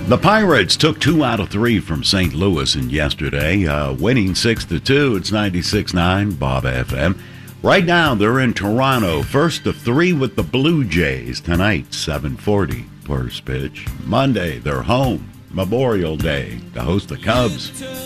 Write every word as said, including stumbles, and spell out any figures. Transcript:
The Pirates took two out of three from Saint Louis in yesterday, uh, winning six to two. It's ninety-six nine Bob F M. Right now, they're in Toronto, first of three with the Blue Jays tonight, seven forty first pitch. Monday, they're home, Memorial Day, to host the Cubs.